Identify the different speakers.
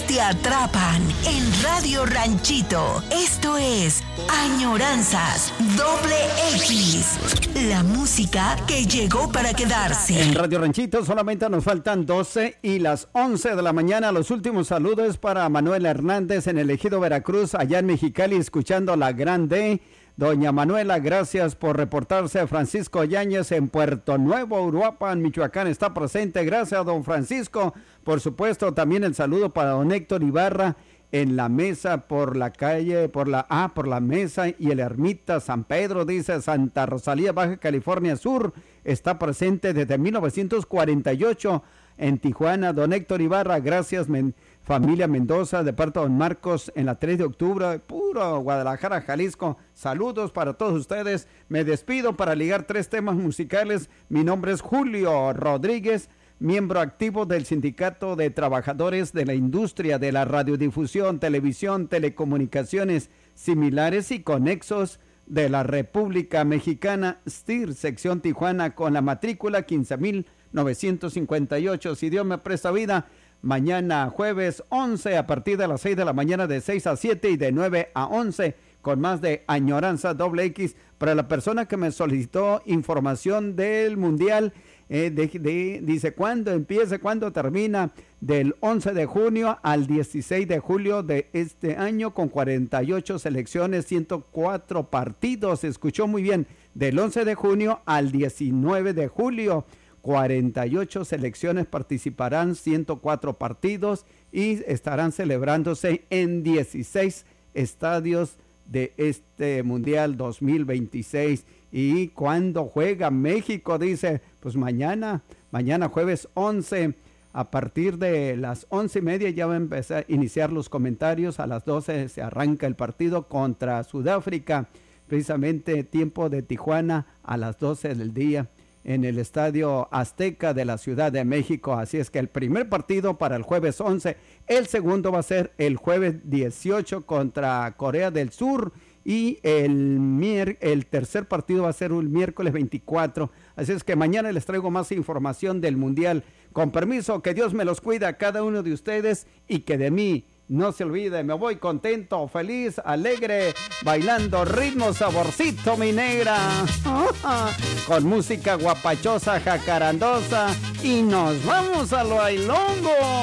Speaker 1: te atrapan en Radio Ranchito. Esto es Añoranzas X. La música que llegó para quedarse.
Speaker 2: En Radio Ranchito solamente nos faltan 12 y las 11 de la mañana. Los últimos saludos para Manuel Hernández en el Ejido Veracruz, allá en Mexicali, escuchando la Grande. Doña Manuela, gracias por reportarse. Francisco Yáñez en Puerto Nuevo, Uruapan, Michoacán, está presente. Gracias, don Francisco. Por supuesto, también el saludo para don Héctor Ibarra en la mesa por la calle, por la mesa y el Ermita San Pedro, dice Santa Rosalía, Baja California Sur, está presente desde 1948 en Tijuana. Don Héctor Ibarra, gracias, familia Mendoza, de parte de don Marcos, en la 3 de octubre, puro Guadalajara, Jalisco. Saludos para todos ustedes. Me despido para ligar 3 temas musicales. Mi nombre es Julio Rodríguez, miembro activo del Sindicato de Trabajadores de la Industria de la Radiodifusión, Televisión, Telecomunicaciones Similares y Conexos de la República Mexicana, STIR, sección Tijuana, con la matrícula 15,958. Si Dios me presta vida, mañana jueves 11 a partir de las 6 de la mañana, de 6 a 7 y de 9 a 11, con más de Añoranza X. Para la persona que me solicitó información del Mundial, dice cuándo empieza, cuándo termina, del 11 de junio al 16 de julio de este año, con 48 selecciones, 104 partidos. Se escuchó muy bien, del 11 de junio al 19 de julio. 48 selecciones participarán, 104 partidos y estarán celebrándose en 16 estadios de este Mundial 2026. ¿Y cuándo juega México? Dice, pues mañana jueves 11, a partir de las 11:30 ya va a empezar a iniciar los comentarios. A las 12 se arranca el partido contra Sudáfrica, precisamente tiempo de Tijuana, a las 12 del día, en el Estadio Azteca de la Ciudad de México. Así es que el primer partido para el jueves 11, el segundo va a ser el jueves 18 contra Corea del Sur, y el tercer partido va a ser un miércoles 24. Así es que mañana les traigo más información del Mundial. Con permiso, que Dios me los cuida a cada uno de ustedes y que de mí no se olvide. Me voy contento, feliz, alegre, bailando ritmo, saborcito, mi negra. Con música guapachosa, jacarandosa. Y nos vamos a lo bailongo.